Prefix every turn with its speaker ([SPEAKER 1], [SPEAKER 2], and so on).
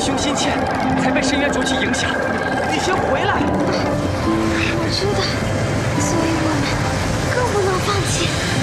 [SPEAKER 1] 兄心切，才被深渊浊气影响。你先回来。
[SPEAKER 2] 我知道，所以我们更不能放弃。